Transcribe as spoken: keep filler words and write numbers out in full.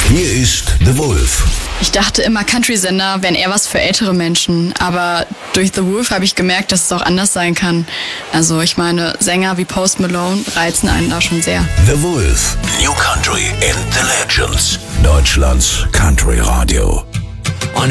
Hier ist The Wolf. Ich dachte immer, Country-Sender wären eher was für ältere Menschen, aber durch The Wolf habe ich gemerkt, dass es auch anders sein kann. Also ich meine, Sänger wie Post Malone reizen einen da schon sehr. The Wolf, New Country and the Legends. Deutschlands Country Radio.